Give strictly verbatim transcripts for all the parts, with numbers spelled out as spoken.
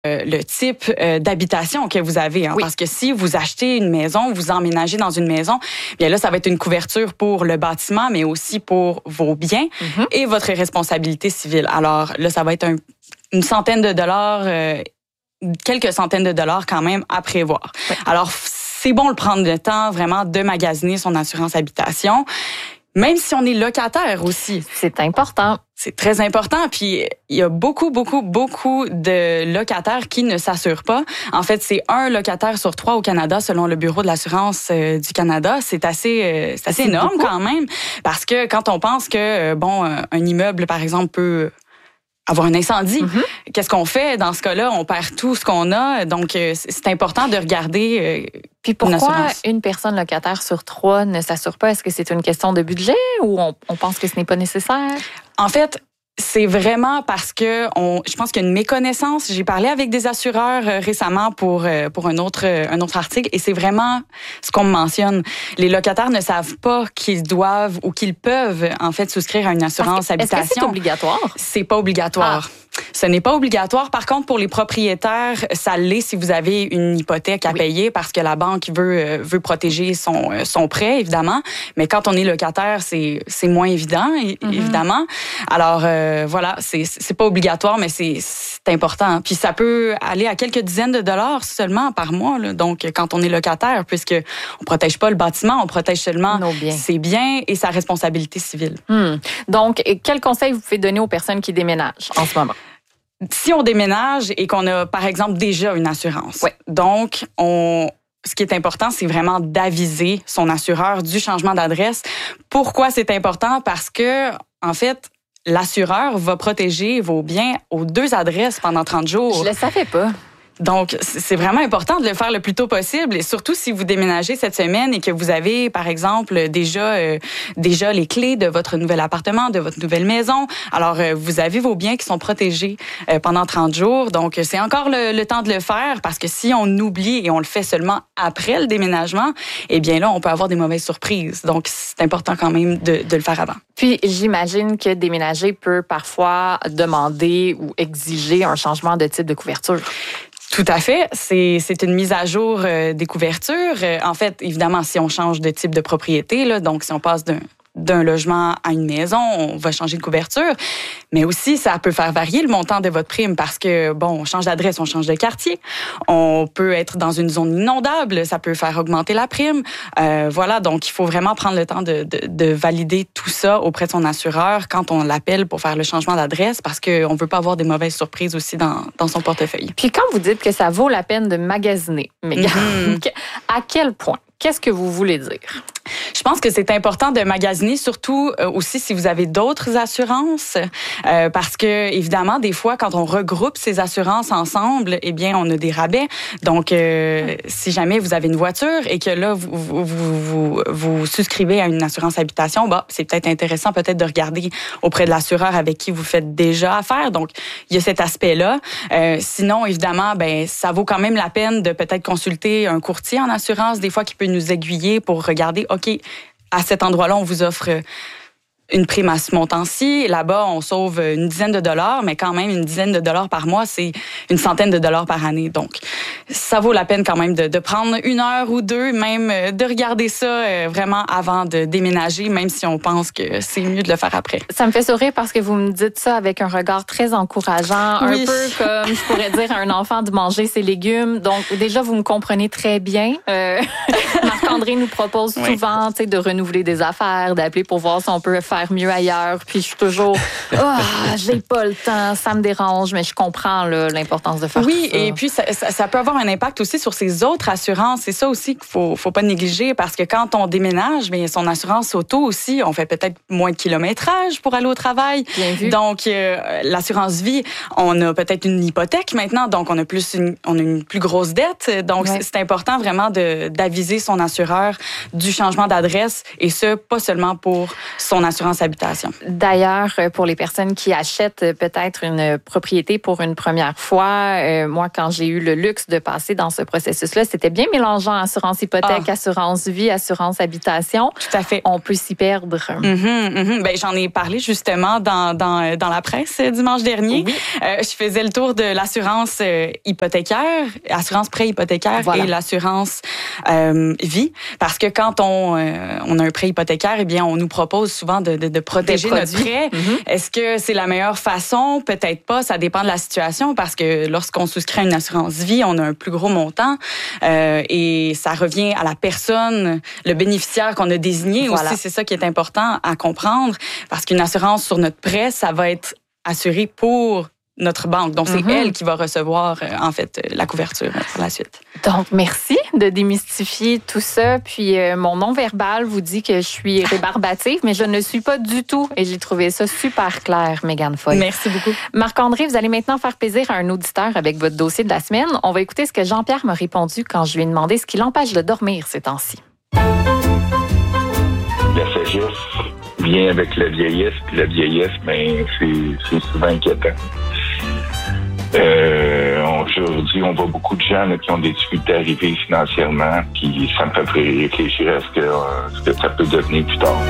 euh, le type euh, d'habitation que vous avez. Hein, oui. Parce que si vous achetez une maison, vous emménagez dans une maison, bien là, ça va être une couverture pour le bâtiment, mais aussi pour vos biens mm-hmm. et votre responsabilité civile. Alors là, ça va être un, une centaine de dollars, euh, quelques centaines de dollars quand même à prévoir. Oui. Alors, c'est bon de prendre le temps vraiment de magasiner son assurance habitation. Même si on est locataire aussi. C'est important. C'est très important. Puis, il y a beaucoup, beaucoup, beaucoup de locataires qui ne s'assurent pas. En fait, c'est un locataire sur trois au Canada, selon le Bureau de l'assurance euh, du Canada. C'est assez, euh, c'est assez c'est énorme beaucoup. Quand même. Parce que quand on pense que, bon, un immeuble, par exemple, peut avoir un incendie, mm-hmm. qu'est-ce qu'on fait? Dans ce cas-là, on perd tout ce qu'on a. Donc, c'est important de regarder... Euh, Puis pourquoi une, une personne locataire sur trois ne s'assure pas? Est-ce que c'est une question de budget ou on, on pense que ce n'est pas nécessaire? En fait, c'est vraiment parce que on, je pense qu'il y a une méconnaissance. J'ai parlé avec des assureurs euh, récemment pour euh, pour un autre euh, un autre article et c'est vraiment ce qu'on me mentionne. Les locataires ne savent pas qu'ils doivent ou qu'ils peuvent en fait souscrire à une assurance que, habitation. Est-ce que c'est obligatoire? C'est pas obligatoire. Ah. Ce n'est pas obligatoire. Par contre, pour les propriétaires, ça l'est si vous avez une hypothèque à oui. payer parce que la banque veut veut protéger son son prêt, évidemment. Mais quand on est locataire, c'est c'est moins évident, mm-hmm. évidemment. Alors euh, voilà, c'est c'est pas obligatoire, mais c'est c'est important. Puis ça peut aller à quelques dizaines de dollars seulement par mois. Là. Donc quand on est locataire, puisque on protège pas le bâtiment, on protège seulement biens. ses biens et sa responsabilité civile. Hmm. Donc quel conseil vous pouvez donner aux personnes qui déménagent en ce moment? Si on déménage et qu'on a, par exemple, déjà une assurance, ouais. donc on, ce qui est important, c'est vraiment d'aviser son assureur du changement d'adresse. Pourquoi c'est important? Parce que, en fait, l'assureur va protéger vos biens aux deux adresses pendant trente jours. Je le savais pas. Donc, c'est vraiment important de le faire le plus tôt possible, et surtout si vous déménagez cette semaine et que vous avez, par exemple, déjà euh, déjà les clés de votre nouvel appartement, de votre nouvelle maison. Alors, euh, vous avez vos biens qui sont protégés euh, pendant trente jours. Donc, c'est encore le, le temps de le faire parce que si on oublie et on le fait seulement après le déménagement, eh bien là, on peut avoir des mauvaises surprises. Donc, c'est important quand même de, de le faire avant. Puis, j'imagine que déménager peut parfois demander ou exiger un changement de type de couverture. Tout à fait. C'est, c'est une mise à jour euh, des couvertures. Euh, en fait, évidemment, si on change de type de propriété, là, donc si on passe d'un, d'un logement à une maison, on va changer de couverture. Mais aussi, ça peut faire varier le montant de votre prime parce que, bon, on change d'adresse, on change de quartier. On peut être dans une zone inondable, ça peut faire augmenter la prime. Euh, voilà, donc il faut vraiment prendre le temps de, de, de valider tout ça auprès de son assureur quand on l'appelle pour faire le changement d'adresse parce qu'on ne veut pas avoir des mauvaises surprises aussi dans, dans son portefeuille. Puis quand vous dites que ça vaut la peine de magasiner, mais mm-hmm. à quel point? Qu'est-ce que vous voulez dire? Je pense que c'est important de magasiner, surtout euh, aussi si vous avez d'autres assurances, euh, parce que évidemment, des fois, quand on regroupe ces assurances ensemble, eh bien, on a des rabais. Donc, euh, si jamais vous avez une voiture et que là, vous vous, vous, vous, vous souscrivez à une assurance habitation, bah, c'est peut-être intéressant peut-être de regarder auprès de l'assureur avec qui vous faites déjà affaire. Donc, il y a cet aspect-là. Euh, sinon, évidemment, ben, ça vaut quand même la peine de peut-être consulter un courtier en assurance, des fois, qui peut nous aiguiller pour regarder, OK, à cet endroit-là, on vous offre une prime à ce montant-ci. Là-bas, on sauve une dizaine de dollars, mais quand même, une dizaine de dollars par mois, c'est une centaine de dollars par année. Donc, ça vaut la peine quand même de, de prendre une heure ou deux, même de regarder ça euh, vraiment avant de déménager, même si on pense que c'est mieux de le faire après. Ça me fait sourire parce que vous me dites ça avec un regard très encourageant, oui. Un peu comme, je pourrais dire à un enfant de manger ses légumes. Donc, déjà, vous me comprenez très bien. Euh, Marc-André nous propose oui. souvent de renouveler des affaires, d'appeler pour voir si on peut faire mieux ailleurs, puis je suis toujours oh, j'ai pas le temps, ça me dérange, mais je comprends là, l'importance de faire oui, tout ça. Et puis ça, ça, ça peut avoir un impact aussi sur ses autres assurances. C'est ça aussi qu'il faut, faut pas négliger parce que quand on déménage, bien, son assurance auto aussi, on fait peut-être moins de kilométrage pour aller au travail. Bien vu. Donc euh, l'assurance vie, on a peut-être une hypothèque maintenant, donc on a plus une, on a une plus grosse dette. Donc ouais. c'est, c'est important vraiment de, d'aviser son assureur du changement d'adresse et ce, pas seulement pour son assurance l'assurance habitation. D'ailleurs, pour les personnes qui achètent peut-être une propriété pour une première fois, euh, moi, quand j'ai eu le luxe de passer dans ce processus-là, c'était bien mélangeant assurance hypothèque, ah. assurance vie, assurance habitation. Tout à fait. On peut s'y perdre. Mm-hmm, mm-hmm. Ben, j'en ai parlé justement dans, dans, dans la presse dimanche dernier. Oui. Euh, je faisais le tour de l'assurance euh, hypothécaire, assurance prêt hypothécaire voilà. et l'assurance euh, vie. Parce que quand on, euh, on a un prêt hypothécaire, eh bien, on nous propose souvent de, de, de protéger notre prêt. Mm-hmm. Est-ce que c'est la meilleure façon? Peut-être pas. Ça dépend de la situation parce que lorsqu'on souscrit à une assurance vie, on a un plus gros montant euh, et ça revient à la personne, le bénéficiaire qu'on a désigné voilà. aussi. C'est ça qui est important à comprendre parce qu'une assurance sur notre prêt, ça va être assuré pour notre banque. Donc, c'est mm-hmm. elle qui va recevoir, euh, en fait, euh, la couverture euh, pour la suite. Donc, merci de démystifier tout ça. Puis, euh, mon non-verbal vous dit que je suis rébarbative, mais je ne le suis pas du tout. Et j'ai trouvé ça super clair, Mégane Foy. Merci beaucoup. Marc-André, vous allez maintenant faire plaisir à un auditeur avec votre dossier de la semaine. On va écouter ce que Jean-Pierre m'a répondu quand je lui ai demandé ce qui l'empêche de dormir ces temps-ci. La sagesse vient avec la vieillesse, puis la vieillesse, ben, c'est, c'est souvent inquiétant. Euh, aujourd'hui, on voit beaucoup de gens là, qui ont des difficultés à arriver financièrement, puis ça me fait réfléchir à ce que, euh, ce que ça peut devenir plus tard.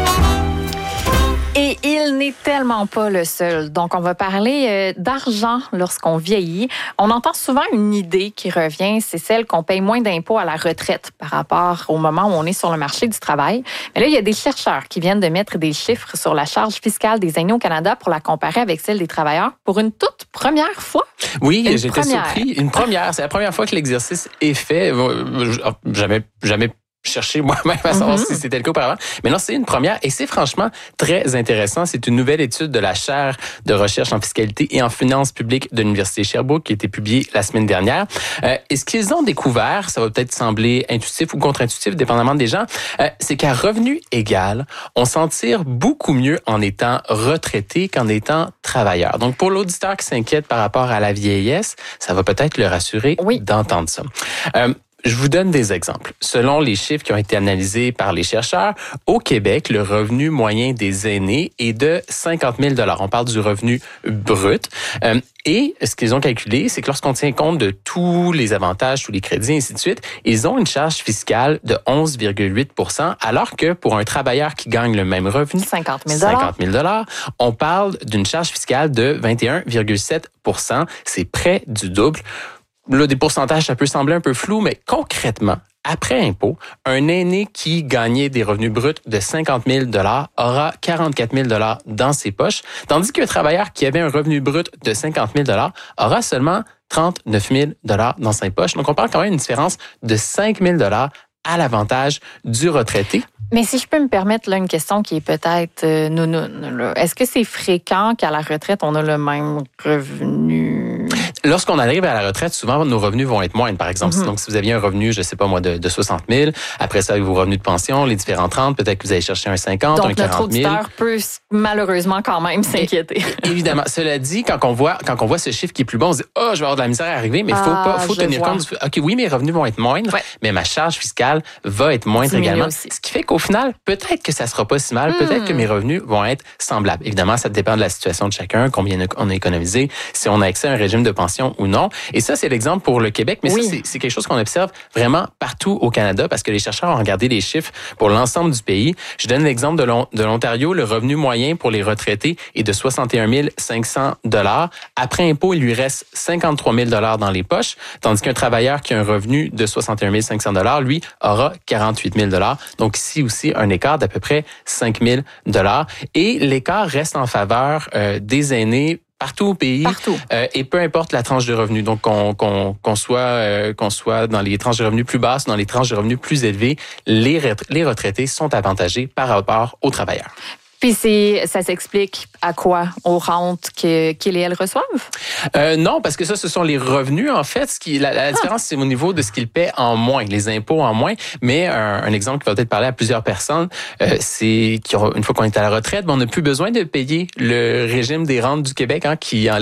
Et il n'est tellement pas le seul. Donc, on va parler euh, d'argent lorsqu'on vieillit. On entend souvent une idée qui revient, c'est celle qu'on paye moins d'impôts à la retraite par rapport au moment où on est sur le marché du travail. Mais là, il y a des chercheurs qui viennent de mettre des chiffres sur la charge fiscale des aînés au Canada pour la comparer avec celle des travailleurs pour une toute première fois. Oui, une j'étais première. surpris. Une première. C'est la première fois que l'exercice est fait. Jamais, jamais chercher moi-même à savoir mm-hmm. si c'était le cas auparavant. Mais non, c'est une première et c'est franchement très intéressant. C'est une nouvelle étude de la chaire de recherche en fiscalité et en finances publiques de l'Université Sherbrooke qui a été publiée la semaine dernière. Euh, et ce qu'ils ont découvert, ça va peut-être sembler intuitif ou contre-intuitif, dépendamment des gens, euh, c'est qu'à revenu égal, on s'en tire beaucoup mieux en étant retraité qu'en étant travailleur. Donc, pour l'auditeur qui s'inquiète par rapport à la vieillesse, ça va peut-être le rassurer oui. d'entendre ça. Euh, Je vous donne des exemples. Selon les chiffres qui ont été analysés par les chercheurs, au Québec, le revenu moyen des aînés est de cinquante mille dollars. On parle du revenu brut. Euh, et ce qu'ils ont calculé, c'est que lorsqu'on tient compte de tous les avantages, tous les crédits, et ainsi de suite, ils ont une charge fiscale de onze virgule huit pour cent, alors que pour un travailleur qui gagne le même revenu, cinquante mille dollars, cinquante mille dollars, on parle d'une charge fiscale de vingt et un virgule sept pour cent. C'est près du double. Là, des pourcentages, ça peut sembler un peu flou, mais concrètement, après impôt, un aîné qui gagnait des revenus bruts de cinquante mille dollars aura quarante-quatre mille dollars dans ses poches, tandis qu'un travailleur qui avait un revenu brut de cinquante mille dollars aura seulement trente-neuf mille dollars dans ses poches. Donc, on parle quand même d'une différence de cinq mille dollars à l'avantage du retraité. Mais si je peux me permettre là, une question qui est peut-être euh, nounoune, là. Est-ce que c'est fréquent qu'à la retraite, on a le même revenu? Lorsqu'on arrive à la retraite, souvent, nos revenus vont être moindres, par exemple. Mm-hmm. Donc, si vous aviez un revenu, je sais pas moi, de, de soixante mille, après ça, avec vos revenus de pension, les différents trente, peut-être que vous allez chercher un cinquante, donc, un quarante mille. Donc, notre auditeur peut malheureusement quand même s'inquiéter. Et, évidemment. Cela dit, quand on voit, quand on voit ce chiffre qui est plus bon, on se dit, oh, je vais avoir de la misère à arriver, mais il faut ah, pas, faut tenir vois. compte du, OK, oui, mes revenus vont être moindres, ouais. mais ma charge fiscale va être moindre Diminuer également. Aussi. Ce qui fait qu'au final, peut-être que ça sera pas si mal, hmm. peut-être que mes revenus vont être semblables. Évidemment, ça dépend de la situation de chacun, combien on a économisé, si on a accès à un régime de pension ou non. Et ça, c'est l'exemple pour le Québec, mais oui. ça, c'est, c'est quelque chose qu'on observe vraiment partout au Canada parce que les chercheurs ont regardé les chiffres pour l'ensemble du pays. Je donne l'exemple de, l'On- de l'Ontario. Le revenu moyen pour les retraités est de soixante et un mille cinq cents dollars. Après impôt, il lui reste cinquante-trois mille dollars dans les poches, tandis qu'un travailleur qui a un revenu de soixante et un mille cinq cents dollars, lui, aura quarante-huit mille dollars. Donc ici aussi, un écart d'à peu près cinq mille dollars. Et l'écart reste en faveur euh, des aînés partout au pays, partout. Euh, et peu importe la tranche de revenus. Donc, qu'on, qu'on, qu'on soit euh, qu'on soit dans les tranches de revenus plus basses, dans les tranches de revenus plus élevées, les, ret- les retraités sont avantagés par rapport aux travailleurs. Puis c'est, ça s'explique à quoi? Aux rentes que, qu'ils et elles reçoivent? Euh, non, parce que ça, ce sont les revenus, en fait. Ce qui, la, la ah. différence, c'est au niveau de ce qu'ils paient en moins, les impôts en moins. Mais un, un exemple qui va peut-être parler à plusieurs personnes, euh, c'est qu'une fois qu'on est à la retraite, ben, on n'a plus besoin de payer le régime des rentes du Québec, hein, qui enlève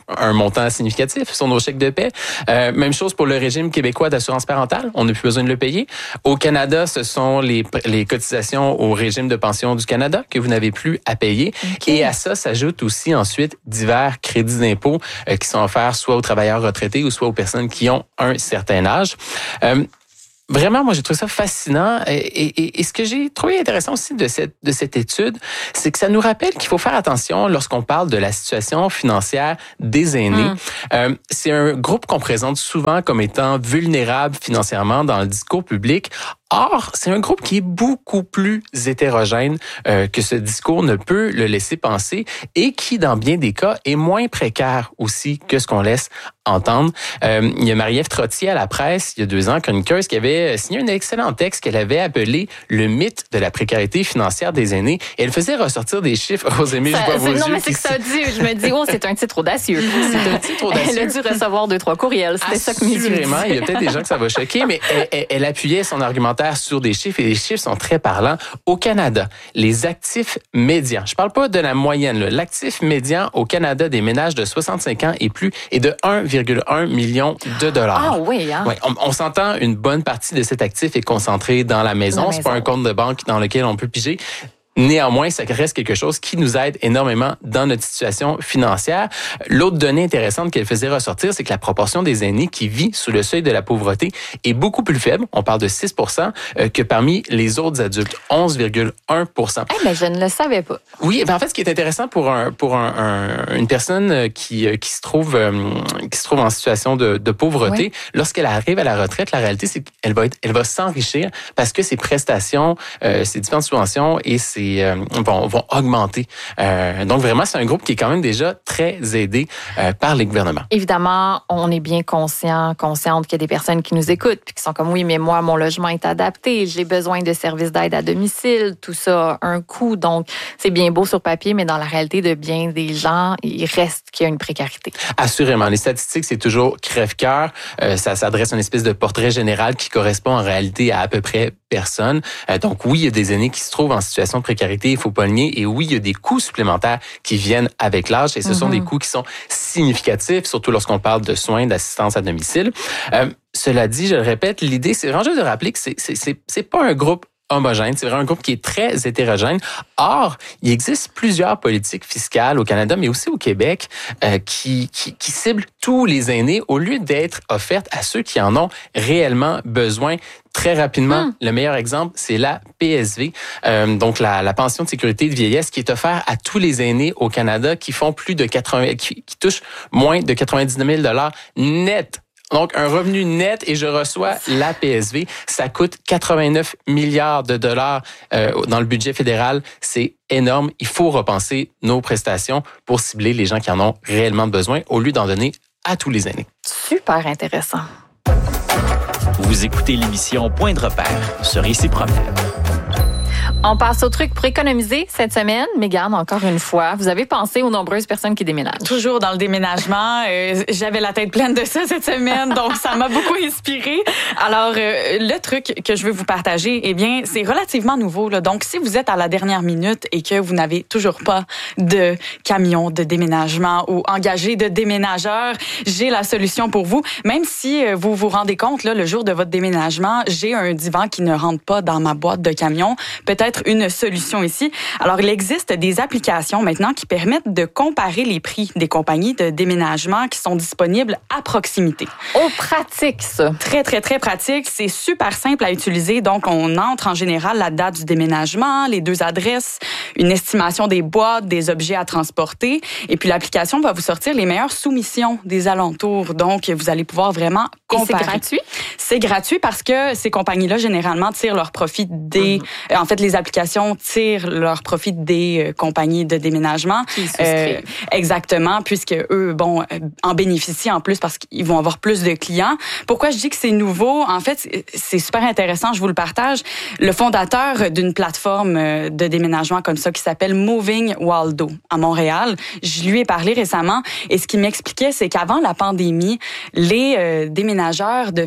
un montant significatif sur nos chèques de paie. Euh, même chose pour le régime québécois d'assurance parentale. On n'a plus besoin de le payer. Au Canada, ce sont les, les cotisations au régime de pension du Canada que vous n'avez plus à payer. Okay. Et à ça s'ajoutent aussi ensuite divers crédits d'impôt euh, qui sont offerts soit aux travailleurs retraités ou soit aux personnes qui ont un certain âge. Euh, Vraiment, moi, j'ai trouvé ça fascinant. Et, et, et ce que j'ai trouvé intéressant aussi de cette, de cette étude, c'est que ça nous rappelle qu'il faut faire attention lorsqu'on parle de la situation financière des aînés. Mmh. Euh, c'est un groupe qu'on présente souvent comme étant vulnérable financièrement dans le discours public. Or, c'est un groupe qui est beaucoup plus hétérogène euh, que ce discours ne peut le laisser penser et qui, dans bien des cas, est moins précaire aussi que ce qu'on laisse entendre. Euh, il y a Marie-Ève Trottier à la presse, il y a deux ans, chroniqueuse, qui avait signé un excellent texte qu'elle avait appelé « Le mythe de la précarité financière des aînés ». Et elle faisait ressortir des chiffres aux aînés. Je vois vos non, yeux mais c'est que ça dit, je me dis, oh, c'est un titre audacieux. C'est un titre audacieux. Elle a dû recevoir deux, trois courriels. C'était ça que mes yeux Assurément, il y a peut-être des gens que ça va choquer, mais elle, elle, elle appuyait son argumentaire sur des chiffres et les chiffres sont très parlants. Au Canada, les actifs médians, je parle pas de la moyenne, là, l'actif médian au Canada des ménages de soixante-cinq ans et plus est de un virgule un million de dollars. Ah oui, hein? Ouais, on, on s'entend, une bonne partie de cet actif est concentrée dans la maison. La maison. C'est pas un compte de banque dans lequel on peut piger. Néanmoins, ça reste quelque chose qui nous aide énormément dans notre situation financière. L'autre donnée intéressante qu'elle faisait ressortir, c'est que la proportion des aînés qui vit sous le seuil de la pauvreté est beaucoup plus faible. On parle de six pour cent que parmi les autres adultes, onze virgule un pour cent. Eh, mais je ne le savais pas. Oui, ben en fait, ce qui est intéressant pour un pour un, un, une personne qui qui se trouve qui se trouve en situation de, de pauvreté, oui. Lorsqu'elle arrive à la retraite, la réalité c'est qu'elle va être, elle va s'enrichir parce que ses prestations, euh, ses différentes subventions et ses Euh, vont, vont augmenter. Euh, donc vraiment, c'est un groupe qui est quand même déjà très aidé euh, par les gouvernements. Évidemment, on est bien conscient, consciente qu'il y a des personnes qui nous écoutent puis qui sont comme oui, mais moi, mon logement est adapté, j'ai besoin de services d'aide à domicile, tout ça a un coût. Donc, c'est bien beau sur papier, mais dans la réalité de bien des gens, il reste qu'il y a une précarité. Assurément. Les statistiques, c'est toujours crève-cœur. Euh, ça s'adresse à une espèce de portrait général qui correspond en réalité à à peu près personne. Euh, donc oui, il y a des aînés qui se trouvent en situation de précarité, il faut pas le nier. Et oui, il y a des coûts supplémentaires qui viennent avec l'âge et ce mm-hmm. sont des coûts qui sont significatifs, surtout lorsqu'on parle de soins, d'assistance à domicile. Euh, cela dit, je le répète, l'idée, c'est vraiment juste de rappeler que c'est, c'est, c'est, c'est pas un groupe homogène. C'est vraiment un groupe qui est très hétérogène. Or, il existe plusieurs politiques fiscales au Canada, mais aussi au Québec, euh, qui, qui, qui ciblent tous les aînés au lieu d'être offertes à ceux qui en ont réellement besoin. Très rapidement, hum. le meilleur exemple, c'est la P S V, euh, donc la, la pension de sécurité de vieillesse qui est offerte à tous les aînés au Canada qui font plus de quatre-vingts, qui, qui touchent moins de quatre-vingt-dix-neuf mille dollars net. Donc, un revenu net et je reçois la P S V. Ça coûte quatre-vingt-neuf milliards de dollars euh, dans le budget fédéral. C'est énorme. Il faut repenser nos prestations pour cibler les gens qui en ont réellement besoin au lieu d'en donner à tous les aînés. Super intéressant. Vous écoutez l'émission Point de repère sur Ici Promène. On passe au truc pour économiser cette semaine. Mégane, encore une fois, vous avez pensé aux nombreuses personnes qui déménagent. Toujours dans le déménagement. Euh, j'avais la tête pleine de ça cette semaine, donc ça m'a beaucoup inspirée. Alors, euh, le truc que je veux vous partager, eh bien, c'est relativement nouveau, là. Donc, si vous êtes à la dernière minute et que vous n'avez toujours pas de camion de déménagement ou engagé de déménageur, j'ai la solution pour vous. Même si vous vous rendez compte, là, le jour de votre déménagement, j'ai un divan qui ne rentre pas dans ma boîte de camion. Peut-être une solution ici. Alors, il existe des applications maintenant qui permettent de comparer les prix des compagnies de déménagement qui sont disponibles à proximité. Oh, pratique, ça! Très, très, très pratique. C'est super simple à utiliser. Donc, on entre en général la date du déménagement, les deux adresses, une estimation des boîtes, des objets à transporter. Et puis, l'application va vous sortir les meilleures soumissions des alentours. Donc, vous allez pouvoir vraiment comparer. Et c'est gratuit? C'est gratuit parce que ces compagnies-là, généralement, tirent leur profit des... Mm-hmm. En fait, les applications tirent leur profit des euh, compagnies de déménagement. Qui souscrivent. Euh, exactement, puisque eux, bon, euh, en bénéficient en plus parce qu'ils vont avoir plus de clients. Pourquoi je dis que c'est nouveau? En fait, c'est super intéressant, je vous le partage. Le fondateur d'une plateforme de déménagement comme ça qui s'appelle Moving Waldo à Montréal, je lui ai parlé récemment et ce qu'il m'expliquait, c'est qu'avant la pandémie, les euh, déménageurs devaient se rendre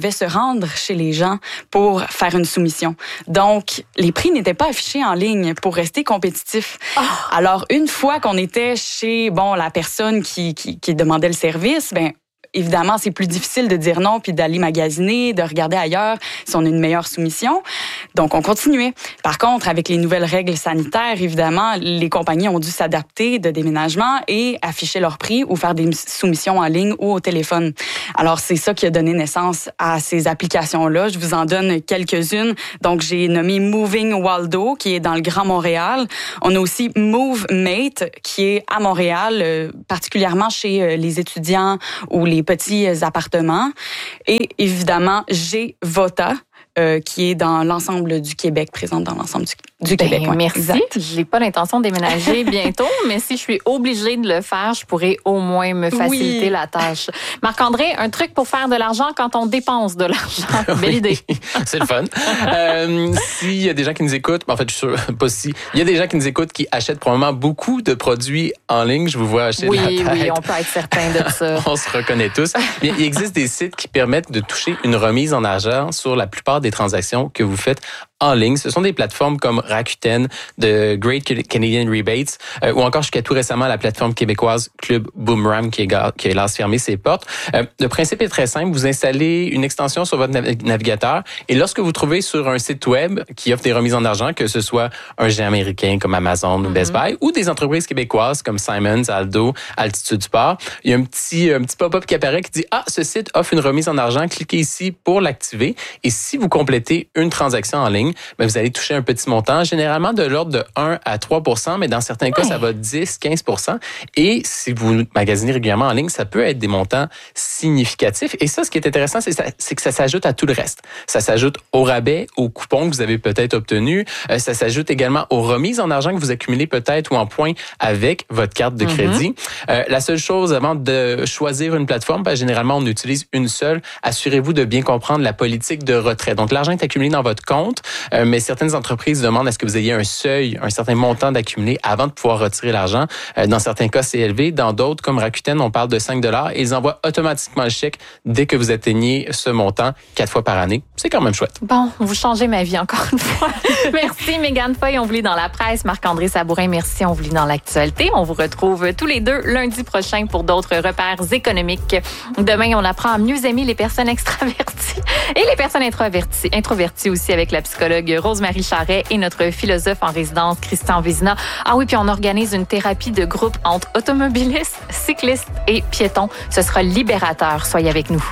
rendre chez les gens pour faire une soumission. Donc, les prix n'étaient pas affichés en ligne pour rester compétitifs. Oh. Alors, une fois qu'on était chez, bon, la personne qui, qui, qui demandait le service, ben, évidemment, c'est plus difficile de dire non puis d'aller magasiner, de regarder ailleurs si on a une meilleure soumission. Donc, on continuait. Par contre, avec les nouvelles règles sanitaires, évidemment, les compagnies ont dû s'adapter de déménagement et afficher leurs prix ou faire des soumissions en ligne ou au téléphone. Alors, c'est ça qui a donné naissance à ces applications-là. Je vous en donne quelques-unes. Donc, j'ai nommé Moving Waldo, qui est dans le Grand Montréal. On a aussi MoveMate, qui est à Montréal, euh, particulièrement chez euh, les étudiants ou les petits appartements. Et évidemment, j'ai Vota, euh, qui est dans l'ensemble du Québec, présente dans l'ensemble du, du ben, Québec. Ouais, merci. exact. J'ai pas l'intention de déménager bientôt, mais si je suis obligée de le faire, je pourrais au moins me faciliter oui. la tâche. Marc-André, un truc pour faire de l'argent quand on dépense de l'argent. Belle idée. C'est le fun. euh, S'il y a des gens qui nous écoutent, en fait, je suis sûr, pas si. Il y a des gens qui nous écoutent qui achètent probablement beaucoup de produits en ligne. Je vous vois acheter oui, de la tête. Oui, on peut être certain de ça. On se reconnaît tous. Il existe des sites qui permettent de toucher une remise en argent sur la plupart des transactions que vous faites en ligne. Ce sont des plateformes comme Rakuten, de Great Canadian Rebates, euh, ou encore jusqu'à tout récemment la plateforme québécoise Club Boomerang qui, est, qui a hélas fermé ses portes. Euh, le principe est très simple. Vous installez une extension sur votre nav- navigateur et lorsque vous trouvez sur un site web qui offre des remises en argent, que ce soit un géant américain comme Amazon ou mm-hmm. Best Buy, ou des entreprises québécoises comme Simons, Aldo, Altitude Sport, il y a un petit, un petit pop-up qui apparaît qui dit « Ah, ce site offre une remise en argent. Cliquez ici pour l'activer. » Et si vous complétez une transaction en ligne, bien, vous allez toucher un petit montant, généralement de l'ordre de un à trois pour cent, mais dans certains cas, ça va dix à quinze pour cent. Et si vous magasinez régulièrement en ligne, ça peut être des montants significatifs. Et ça, ce qui est intéressant, c'est, ça, c'est que ça s'ajoute à tout le reste. Ça s'ajoute au rabais, aux coupons que vous avez peut-être obtenus. Euh, ça s'ajoute également aux remises en argent que vous accumulez peut-être ou en points avec votre carte de crédit. Mm-hmm. Euh, la seule chose avant de choisir une plateforme, ben, généralement, on utilise une seule. Assurez-vous de bien comprendre la politique de retrait. Donc, l'argent est accumulé dans votre compte, euh, mais certaines entreprises demandent à ce que vous ayez un seuil, un certain montant d'accumulé avant de pouvoir retirer l'argent. Euh, dans certains cas, c'est élevé. Dans d'autres, comme Rakuten, on parle de cinq dollars et ils envoient automatiquement le chèque dès que vous atteignez ce montant quatre fois par année. C'est quand même chouette. Bon, vous changez ma vie encore une fois. Merci, Mégane Feuille. On vous lit dans la presse. Marc-André Sabourin, merci. On vous lit dans l'actualité. On vous retrouve tous les deux lundi prochain pour d'autres repères économiques. Demain, on apprend à mieux aimer les personnes extraverties et les personnes introverties, introverties aussi avec la psychologue Rose-Marie Charret et notre philosophe en résidence Christian Vézina. Ah oui, puis on organise une thérapie de groupe entre automobilistes, cyclistes et piétons. Ce sera libérateur. Soyez avec nous.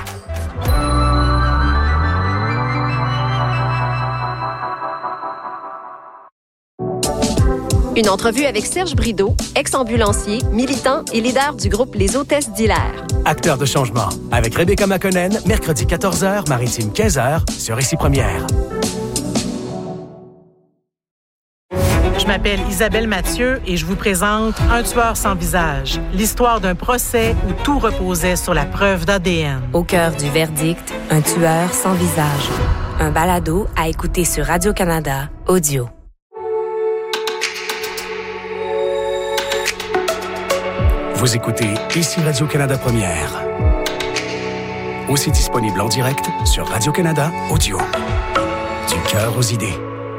Une entrevue avec Serge Brideau, ex-ambulancier, militant et leader du groupe Les Hôtesses d'Hilaire. Acteur de changement, avec Rebecca McConnell, mercredi quatorze heures, Maritime quinze heures, sur Ici Première. Je m'appelle Isabelle Mathieu et je vous présente Un tueur sans visage, l'histoire d'un procès où tout reposait sur la preuve d'A D N. Au cœur du verdict, Un tueur sans visage. Un balado à écouter sur Radio-Canada Audio. Vous écoutez Ici Radio-Canada Première. Aussi disponible en direct sur Radio-Canada Audio. Du cœur aux idées.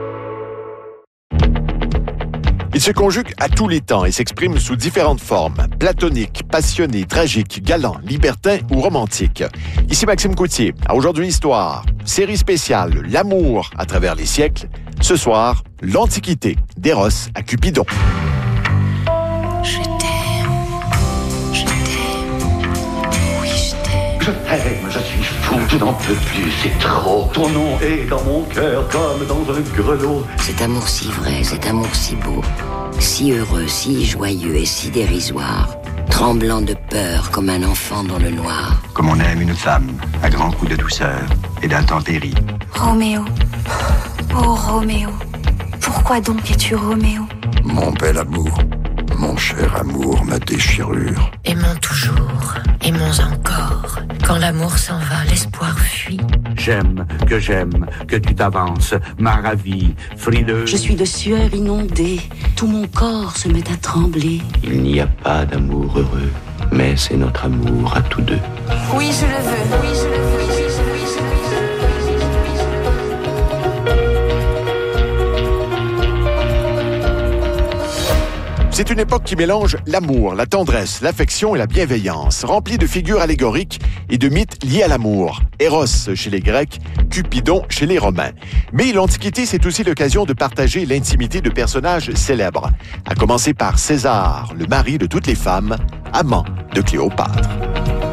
Il se conjugue à tous les temps et s'exprime sous différentes formes. Platonique, passionné, tragique, galant, libertin ou romantique. Ici Maxime Coutier. À Aujourd'hui Histoire, série spéciale L'amour à travers les siècles. Ce soir, l'Antiquité, d'Eros à Cupidon. Je t'aime, je t'aime, oui je t'aime. Je t'aime, je suis fou, je n'en peux plus, c'est trop. Ton nom est dans mon cœur comme dans un grelot. Cet amour si vrai, cet amour si beau, si heureux, si joyeux et si dérisoire, tremblant de peur comme un enfant dans le noir. Comme on aime une femme, à grands coups de douceur et d'intempéries. Roméo, oh Roméo, pourquoi donc es-tu Roméo? Mon bel amour, mon cher amour, ma déchirure. Aimons toujours, aimons encore. Quand l'amour s'en va, l'espoir fuit. J'aime, que j'aime, que tu t'avances, ma ravie, frileuse. Je suis de sueur inondée, tout mon corps se met à trembler. Il n'y a pas d'amour heureux, mais c'est notre amour à tous deux. Oui, je le veux, oui, je le veux, oui, je le veux, oui, je le veux. C'est une époque qui mélange l'amour, la tendresse, l'affection et la bienveillance, remplie de figures allégoriques et de mythes liés à l'amour. Eros chez les Grecs, Cupidon chez les Romains. Mais l'Antiquité, c'est aussi l'occasion de partager l'intimité de personnages célèbres, à commencer par César, le mari de toutes les femmes, amant de Cléopâtre.